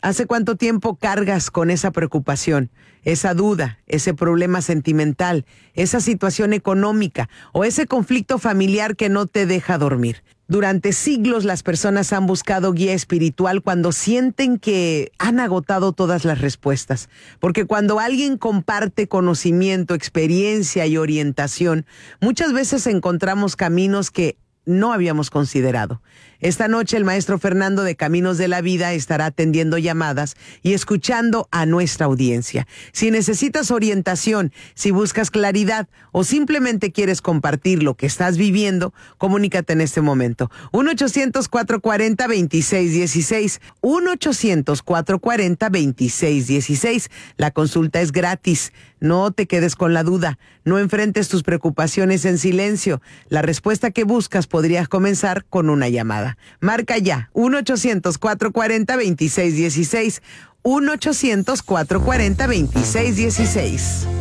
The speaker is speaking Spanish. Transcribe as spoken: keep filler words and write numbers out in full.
¿Hace cuánto tiempo cargas con esa preocupación, esa duda, ese problema sentimental, esa situación económica o ese conflicto familiar que no te deja dormir? Durante siglos las personas han buscado guía espiritual cuando sienten que han agotado todas las respuestas. Porque cuando alguien comparte conocimiento, experiencia y orientación, muchas veces encontramos caminos que no habíamos considerado. Esta noche el maestro Fernando de Caminos de la Vida estará atendiendo llamadas y escuchando a nuestra audiencia. Si necesitas orientación, si buscas claridad o simplemente quieres compartir lo que estás viviendo, comunícate en este momento. uno ochocientos, cuatrocientos cuarenta, veintiséis dieciséis. uno ochocientos, cuatrocientos cuarenta, veintiséis dieciséis. La consulta es gratis. No te quedes con la duda. No enfrentes tus preocupaciones en silencio. La respuesta que buscas podría comenzar con una llamada. Marca ya, uno ochocientos, cuatrocientos cuarenta, veintiséis dieciséis. uno ochocientos, cuatrocientos cuarenta, veintiséis dieciséis.